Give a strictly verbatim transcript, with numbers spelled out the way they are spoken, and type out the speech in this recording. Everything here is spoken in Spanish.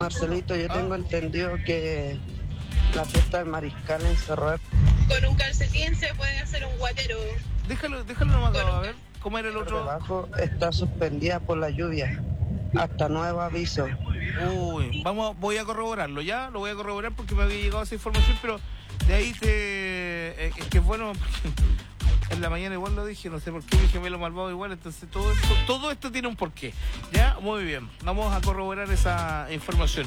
Marcelito, yo Ah. tengo entendido que la fiesta del Mariscal en Cerro Con un calcetín se puede hacer un guatero. Déjalo, déjalo nomás, a ver, ¿cómo era el de otro? Abajo está suspendida por la lluvia. Hasta nuevo aviso. Uy, vamos, voy a corroborarlo, ¿ya? Lo voy a corroborar porque me había llegado esa información, pero de ahí te... Eh, es que bueno, en la mañana igual lo dije, no sé por qué, mi gemelo malvado igual, entonces todo esto, todo esto tiene un porqué, ¿ya? Muy bien, vamos a corroborar esa información.